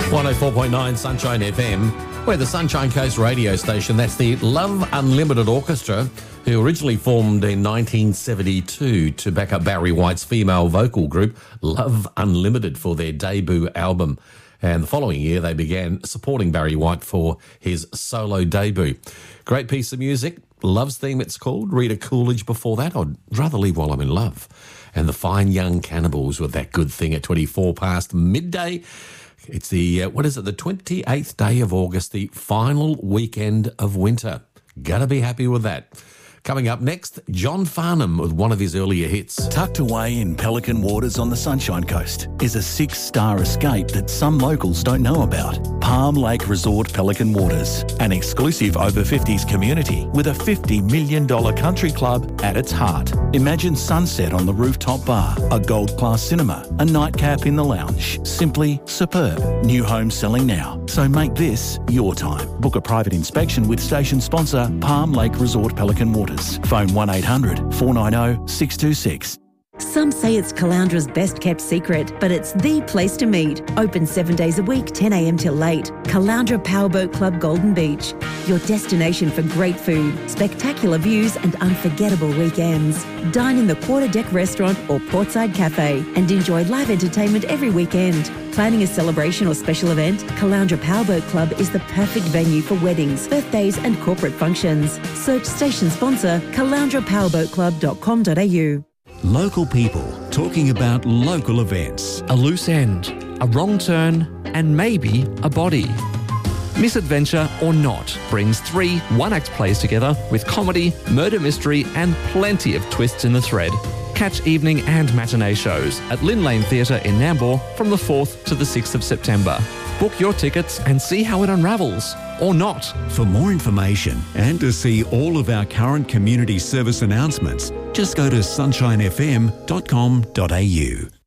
104.9 Sunshine FM. We're the Sunshine Coast radio station. That's the Love Unlimited Orchestra, who originally formed in 1972 to back up Barry White's female vocal group, Love Unlimited, for their debut album. And the following year, they began supporting Barry White for his solo debut. Great piece of music. Love's Theme, it's called. Rita Coolidge before that. I'd rather leave while I'm in love. And the Fine Young Cannibals with That Good Thing at 24 past midday. It's the, the 28th day of August, the final weekend of winter. Gotta be happy with that. Coming up next, John Farnham with one of his earlier hits. Tucked away in Pelican Waters on the Sunshine Coast is a 6-star escape that some locals don't know about. Palm Lake Resort Pelican Waters, an exclusive over-50s community with a $50 million country club at its heart. Imagine sunset on the rooftop bar, a gold-class cinema, a nightcap in the lounge. Simply superb. New homes selling now, so make this your time. Book a private inspection with station sponsor Palm Lake Resort Pelican Waters. Phone 1800 490 626. Some say it's Calandra's best kept secret, but it's the place to meet. Open 7 days a week, 10 a.m. till late. Calandra Powerboat Club Golden Beach. Your destination for great food, spectacular views and unforgettable weekends. Dine in the Quarter Deck Restaurant or Portside Cafe and enjoy live entertainment every weekend. Planning a celebration or special event? Calandra Powerboat Club is the perfect venue for weddings, birthdays and corporate functions. Search station sponsor calandrapowerboatclub.com.au. Local people talking about local events. A loose end, a wrong turn, and maybe a body. Misadventure or Not brings 3 one-act plays together with comedy, murder mystery, and plenty of twists in the thread. Catch evening and matinee shows at Lynn Lane Theatre in Nambour from the 4th to the 6th of September. Book your tickets and see how it unravels. Or not. For more information and to see all of our current community service announcements, just go to sunshinefm.com.au.